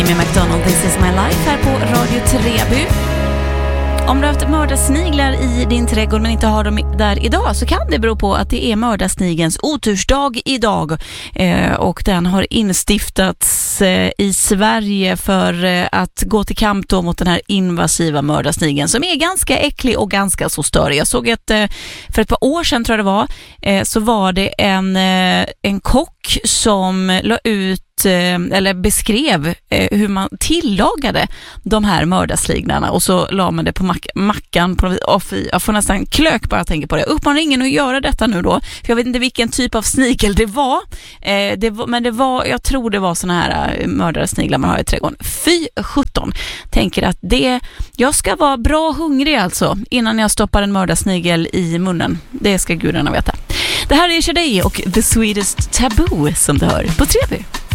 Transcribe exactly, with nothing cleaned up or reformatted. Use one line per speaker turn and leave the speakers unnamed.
Amy McDonald, This is my life här på Radio Treby. Om du har haft mördarsniglar i din trädgård men inte har dem där idag, så kan det bero på att det är mördarsnigens otursdag idag. Eh, och den har instiftats eh, i Sverige för eh, att gå till kamp då mot den här invasiva mördarsnigen som är ganska äcklig och ganska så störig. Jag såg att eh, för ett par år sedan, tror jag det var, eh, så var det en, eh, en kock som la ut eller beskrev eh, hur man tillagade de här mördarsniglarna, och så la man det på mack- mackan på, och jag får nästan klök bara tänka på det. Jag uppmanar ingen att göra detta nu då, för jag vet inte vilken typ av snigel det var, eh, det var men det var, jag tror det var såna här eh, mördarsniglar man har i trädgården. Fy sjutton. Tänker att det, jag ska vara bra hungrig alltså innan jag stoppar en mördarsnigel i munnen. Det ska gudarna veta. Det här är Shadei och The Sweetest Taboo som du hör på Treby.